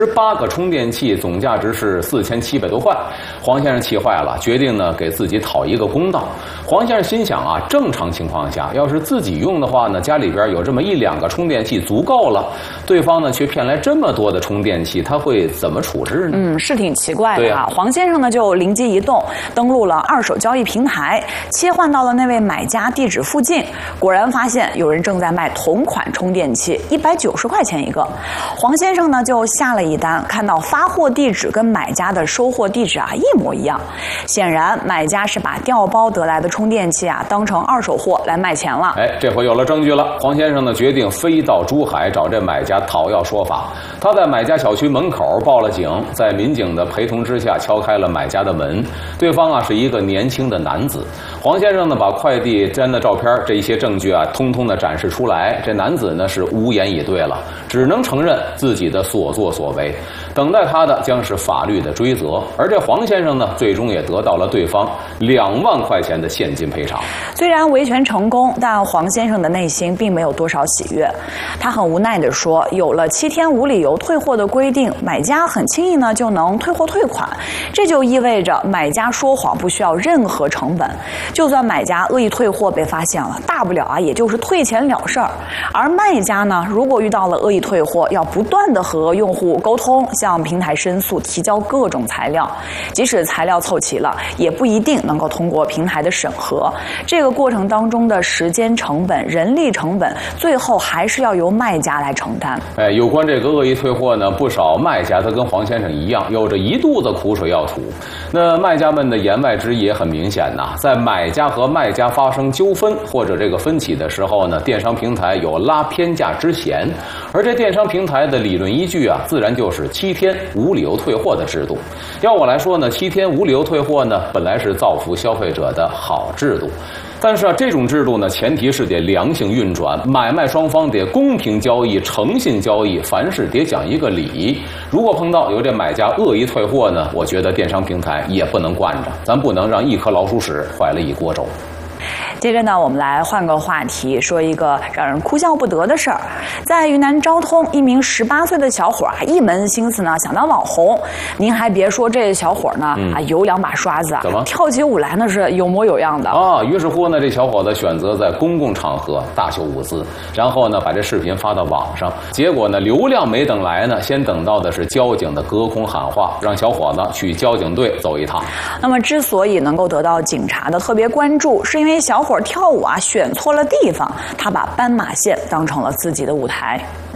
18个充电器，总价值是4700多块。黄先生气坏了，决定呢给自己讨一个公道。黄先生心想啊，正常情况下，要是自己用的话呢，家里边有这么1、2个充电器足够了。对方呢却骗来这么多的充电器，他会怎么处置呢？ 是挺奇怪的啊。黄先生呢就灵机一动，登录了二手交易平台，切换到了那位买家地址附近，果然发现有人正在卖同款充电器，190块钱一个。黄先生呢就下了一单，看到发货地址跟买家的收货地址啊一模一样，显然买家是把调包得来的充电器啊当成二手货来卖钱了。 这回有了证据了，黄先生呢决定飞到珠海找这买家讨要说法。他在买家小区门口报了警，在民警的陪同之下敲开了买家的门。对方啊是一个年轻的男子。黄先生呢把快递粘的照片这一些证据啊通通的展示出来。这男子呢是无言以对了，只能承认自己的所作所为。等待他的将是法律的追责，而这黄先生呢，最终也得到了对方2万块钱的现金赔偿。 虽然维权成功，但黄先生的内心并没有多少喜悦。他很无奈地说，有了7天无理由退货的规定，买家很轻易呢就能退货退款，这就意味着买家说谎不需要任何成本，就算买家恶意退货被发现了，大不了啊也就是退钱了事儿。而卖家呢，如果遇到了恶意退货，要不断的和用户沟通，向平台申诉，提交各种材料，即使材料凑齐了，也不一定能够通过平台的审核。这个过程当中的时间成本、人力成本，最后还是要由卖家来承担。 有关这个恶意退货呢，不少卖家他跟黄先生一样，有着一肚子苦水要吐。那卖家们的言外之意也很明显呐，在买家和卖家发生纠纷或者这个分歧的时候呢，电商平台有拉偏价之嫌，而这电商平台的理论依据啊，自然就是7天无理由退货的制度。要我来说呢，7天无理由退货呢，本来是造福消费者的好制度。但是啊，这种制度呢，前提是得良性运转，买卖双方得公平交易、诚信交易，凡事得讲一个理。如果碰到有这买家恶意退货呢，我觉得电商平台也不能惯着，咱不能让一颗老鼠屎坏了一锅粥。 接着呢，我们来换个话题，说一个让人哭笑不得的事儿。在云南昭通，一名18岁的小伙啊，一门心思呢想当网红。您还别说，这小伙呢有2把刷子啊，跳起舞来呢是有模有样的啊。于是乎呢，这小伙子选择在公共场合大秀舞姿，然后呢把这视频发到网上。结果呢，流量没等来呢，先等到的是交警的隔空喊话，让小伙子去交警队走一趟。 那么之所以能够得到警察的特别关注，是因为小伙跳舞啊选错了地方，他把斑马线当成了自己的舞台。